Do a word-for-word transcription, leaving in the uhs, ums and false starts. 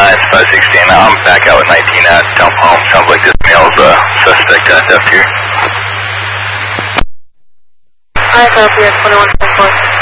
nine, five sixteen. I'm back out with nineteen at Dump Home. Sounds like this male's uh, suspect at death here. I copy at twenty-one twenty-four.